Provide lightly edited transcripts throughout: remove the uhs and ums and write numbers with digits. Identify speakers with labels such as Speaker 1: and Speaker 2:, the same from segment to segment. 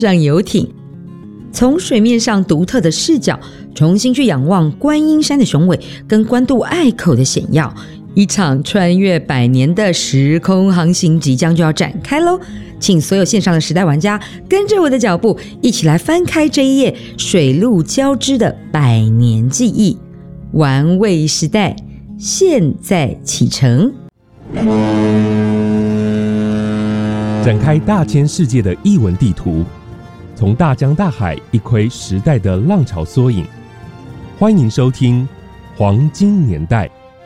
Speaker 1: 上游艇，从水面上独特的视角重新去仰望观音山的雄伟跟关渡隘口的险要，一场穿越100年的时空航行即将就要展开咯。请所有线上的时代玩家跟着我的脚步一起来翻开这一页水陆交织的100年记忆，玩味时代现在启程。
Speaker 2: 展开大千世界的艺文地图，从大江大海一窥时代的浪潮缩影。欢迎收听《黄金年代》。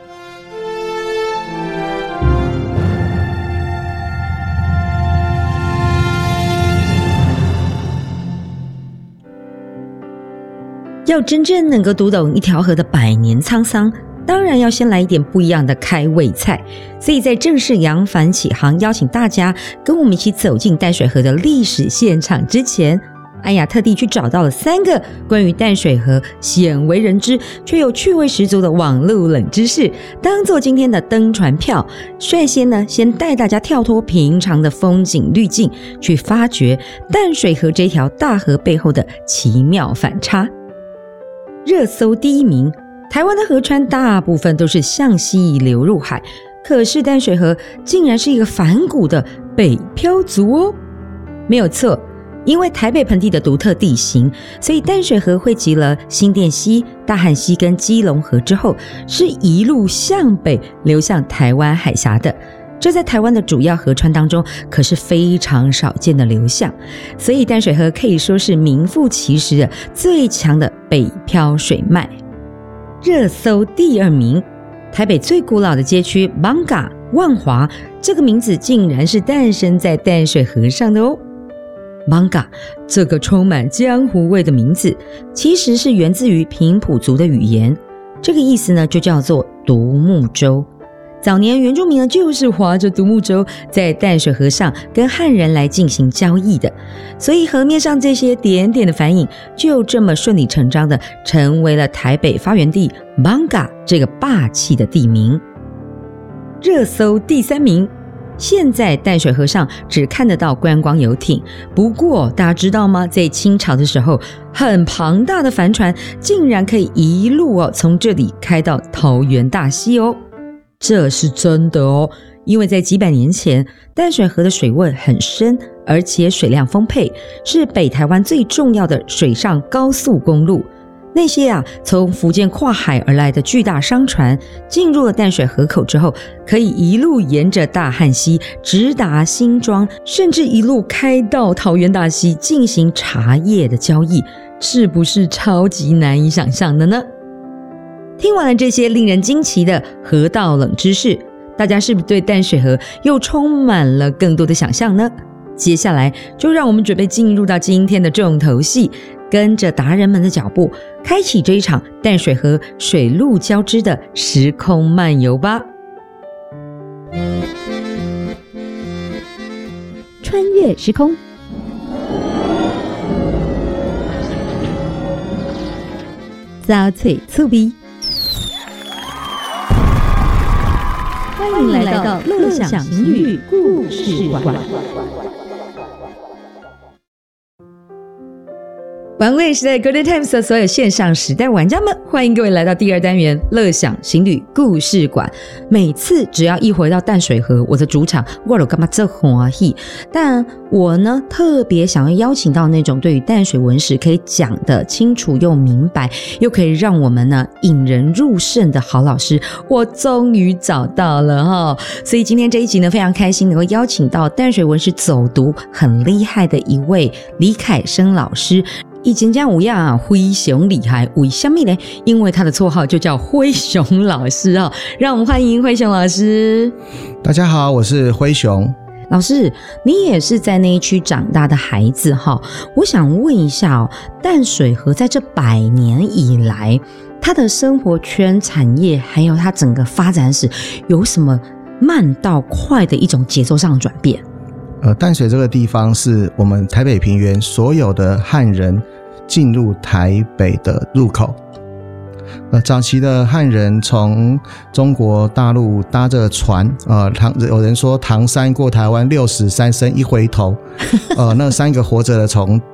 Speaker 1: 要真正能够读懂一条河的100年沧桑，当然要先来一点不一样的开胃菜。所以在正式扬帆起航，邀请大家跟我们一起走进淡水河的历史现场之前，安雅特地去找到了3个关于淡水河鲜为人知却又趣味十足的网络冷知识，当做今天的登船票。率先呢，先带大家跳脱平常的风景滤镜，去发掘淡水河这条大河背后的奇妙反差。热搜第一名，台湾的河川大部分都是向西流入海，可是淡水河竟然是一个反骨的北漂族哦。没有错，因为台北盆地的独特地形，所以淡水河汇集了新店溪、大汉溪跟基隆河之后，是一路向北流向台湾海峡的。这在台湾的主要河川当中可是非常少见的流向，所以淡水河可以说是名副其实的最强的北漂水脉。热搜第2名，台北最古老的街区 Banga 万华，这个名字竟然是诞生在淡水河上的哦。Banga 这个充满江湖味的名字，其实是源自于平埔族的语言，这个意思呢就叫做独木舟。早年原住民呢就是划着独木舟在淡水河上跟汉人来进行交易的，所以河面上这些点点的帆影就这么顺理成章的成为了台北发源地 Banga 这个霸气的地名。热搜第3名，现在淡水河上只看得到观光游艇，不过大家知道吗，在清朝的时候，很庞大的帆船竟然可以一路从这里开到桃园大溪哦。这是真的哦，因为在几百年前，淡水河的水位很深，而且水量丰沛，是北台湾最重要的水上高速公路。那些从福建跨海而来的巨大商船进入了淡水河口之后，可以一路沿着大汉溪直达新庄，甚至一路开到桃园大溪进行茶叶的交易，是不是超级难以想象的呢？听完了这些令人惊奇的河道冷知识，大家是不是对淡水河又充满了更多的想象呢？接下来就让我们准备进入到今天的重头戏，跟着达人们的脚步，开启这一场淡水河水陆交织的时空漫游吧。穿越时空，杂脆粗逼，欢迎来到乐享情侣故事馆。玩味时代 Golden Times 的所有线上时代玩家们，欢迎各位来到第2单元乐享情侣故事馆。每次只要一回到淡水河，我的主场我就干嘛这欢喜，但我呢特别想要邀请到那种对于淡水文史可以讲得清楚又明白，又可以让我们呢引人入胜的好老师，我终于找到了齁。所以今天这一集呢，非常开心能够邀请到淡水文史走读很厉害的一位李凯生老师。以前这样有样灰熊厉害，为什么呢？因为他的绰号就叫灰熊老师啊！让我们欢迎灰熊老师。
Speaker 3: 大家好，我是灰熊
Speaker 1: 老师。你也是在那一区长大的孩子哈，我想问一下淡水河在这100年以来，它的生活圈、产业还有它整个发展史，有什么慢到快的一种节奏上的转变？
Speaker 3: 淡水这个地方是我们台北平原所有的汉人进入台北的入口。 早期的汉人从中国大陆搭着船，有人说唐山过台湾，6死3生1回头，那3个活着的从